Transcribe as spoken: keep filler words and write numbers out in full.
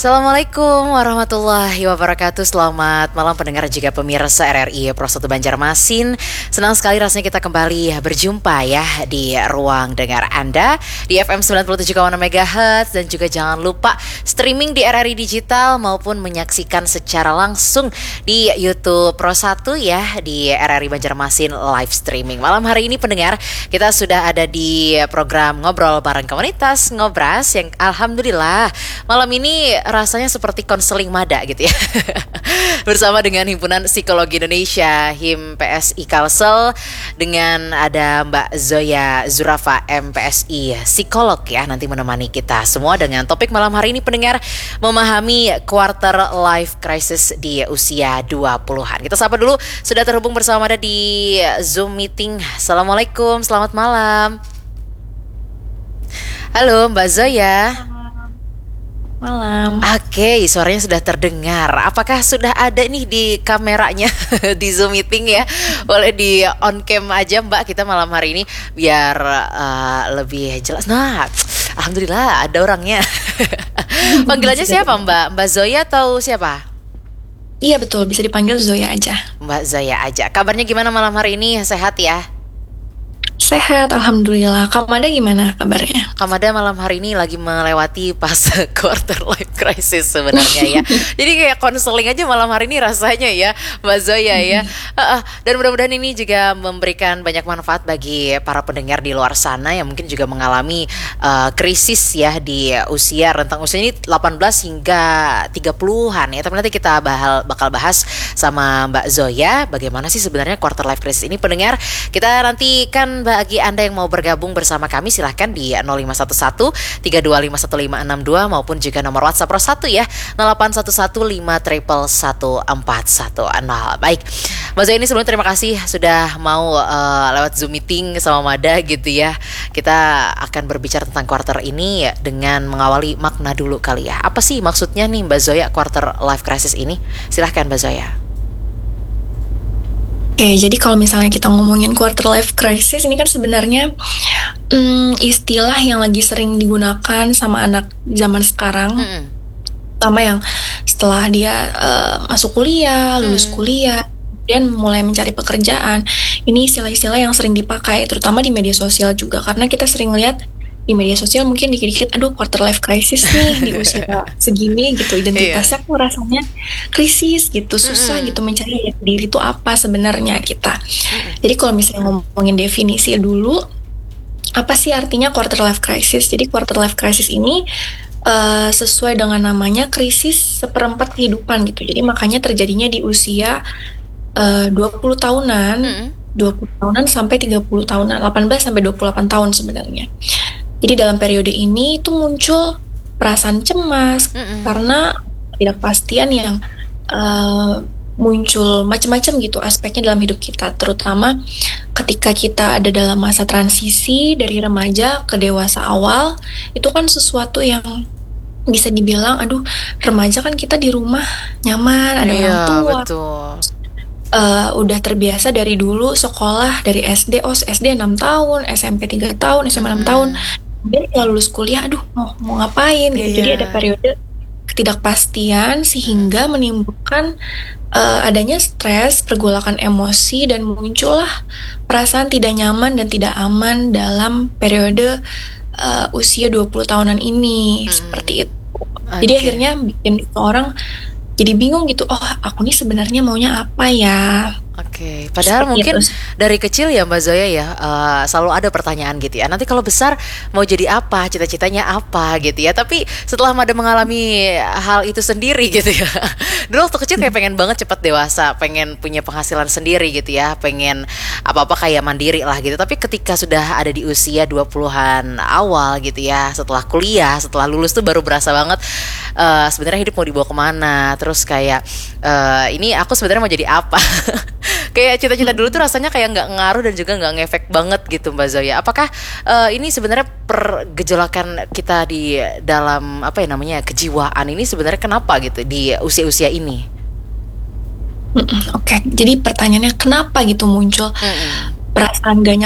Assalamualaikum warahmatullahi wabarakatuh. Selamat malam pendengar juga pemirsa R R I Pro satu Banjarmasin. Senang sekali rasanya kita kembali berjumpa ya di ruang dengar Anda di F M sembilan puluh tujuh koma enam MHz. Dan juga jangan lupa streaming di R R I Digital maupun menyaksikan secara langsung di YouTube Pro satu ya, di R R I Banjarmasin live streaming. Malam hari ini pendengar, kita sudah ada di program Ngobrol Bareng Komunitas Ngobras yang alhamdulillah malam ini rasanya seperti konseling mada gitu ya. Bersama dengan Himpunan Psikologi Indonesia, Him P S I Kalsel, dengan ada Mbak Zoya Zurafa M P S I Psikolog ya, nanti menemani kita semua dengan topik malam hari ini pendengar, memahami quarter life crisis di usia dua puluhan. Kita sapa dulu, sudah terhubung bersama ada di Zoom meeting. Assalamualaikum, selamat malam. Halo Mbak Zoya. Malam. Oke, suaranya sudah terdengar. Apakah sudah ada nih di kameranya di Zoom meeting ya? Boleh di on cam aja Mbak, kita malam hari ini biar uh, lebih jelas. Nah, alhamdulillah ada orangnya. Panggilannya siapa Mbak? Mbak Zoya atau siapa? Iya betul, bisa dipanggil Zoya aja. Mbak Zoya aja. Kabarnya gimana malam hari ini? Sehat ya? Sehat, alhamdulillah. Kamada gimana kabarnya? Kamada malam hari ini lagi melewati fase quarter life crisis sebenarnya ya. Jadi kayak konseling aja malam hari ini rasanya ya, Mbak Zoya ya. Uh, uh, dan mudah-mudahan ini juga memberikan banyak manfaat bagi para pendengar di luar sana yang mungkin juga mengalami uh, krisis ya di usia rentang usia ini delapan belas hingga tiga puluhan ya. Tapi nanti kita bahal, bakal bahas sama Mbak Zoya bagaimana sih sebenarnya quarter life crisis ini pendengar. Kita nanti kan bagi Anda yang mau bergabung bersama kami silahkan di nol lima satu satu tiga dua lima satu lima enam dua maupun juga nomor WhatsApp Pro satu ya nol delapan satu satu lima satu satu empat satu nol. Baik, Mbak Zoya ini sebelumnya terima kasih sudah mau uh, lewat Zoom meeting sama Mada gitu ya. Kita akan berbicara tentang quarter ini ya, dengan mengawali makna dulu kali ya. Apa sih maksudnya nih Mbak Zoya quarter life crisis ini? Silahkan Mbak Zoya. Oke, jadi kalau misalnya kita ngomongin quarter life crisis ini kan sebenarnya hmm, istilah yang lagi sering digunakan sama anak zaman sekarang, mm-hmm. Pertama yang setelah dia uh, masuk kuliah, lulus mm. kuliah, kemudian mulai mencari pekerjaan. Ini istilah-istilah yang sering dipakai, terutama di media sosial juga, karena kita sering lihat di media sosial mungkin dikit-dikit, aduh quarter life crisis nih di usia segini gitu, identitasnya kok rasanya krisis gitu, susah mm-hmm. gitu mencari diri itu apa sebenarnya kita. Mm-hmm. Jadi kalau misalnya ngomongin definisi dulu, apa sih artinya quarter life crisis? Jadi quarter life crisis ini uh, sesuai dengan namanya krisis seperempat kehidupan gitu. Jadi makanya terjadinya di usia uh, dua puluh tahunan, mm-hmm. dua puluh tahunan sampai tiga puluh tahunan, delapan belas sampai dua puluh delapan tahun sebenarnya. Jadi dalam periode ini itu muncul perasaan cemas, mm-mm. karena ketidakpastian yang uh, muncul macam-macam gitu aspeknya dalam hidup kita, terutama ketika kita ada dalam masa transisi dari remaja ke dewasa awal. Itu kan sesuatu yang bisa dibilang, aduh remaja kan kita di rumah nyaman, ada iya, orang tua, betul. Uh, udah terbiasa dari dulu sekolah dari S D, oh S D enam tahun, S M P tiga tahun, S M A enam tahun. Kemudian kalau lulus kuliah, aduh mau mau ngapain gitu. Yeah. Jadi ada periode ketidakpastian sehingga menimbulkan uh, adanya stres, pergolakan emosi, dan muncullah perasaan tidak nyaman dan tidak aman dalam periode uh, usia dua puluh tahunan ini, hmm. seperti itu. Okay. Jadi akhirnya bikin orang jadi bingung gitu, oh aku nih sebenarnya maunya apa ya? Oke, okay. Padahal seperti mungkin itu. Dari kecil ya Mbak Zoya ya uh, selalu ada pertanyaan gitu ya. Nanti kalau besar mau jadi apa, cita-citanya apa gitu ya. Tapi setelah Mada mengalami hal itu sendiri gitu ya. Dulu waktu kecil kayak pengen banget cepat dewasa, pengen punya penghasilan sendiri gitu ya, pengen apa-apa kayak mandiri lah gitu. Tapi ketika sudah ada di usia dua puluhan awal gitu ya, setelah kuliah, setelah lulus tuh baru berasa banget uh, sebenarnya hidup mau dibawa kemana. Terus kayak uh, ini aku sebenarnya mau jadi apa? Kayak cita-cita dulu tuh rasanya kayak nggak ngaruh dan juga nggak ngefek banget gitu Mbak Zoya. Apakah uh, ini sebenarnya pergejolakan kita di dalam apa ya namanya kejiwaan ini sebenarnya kenapa gitu di usia-usia ini? Oke, okay. Jadi pertanyaannya kenapa gitu muncul Mm-mm. perasaan gak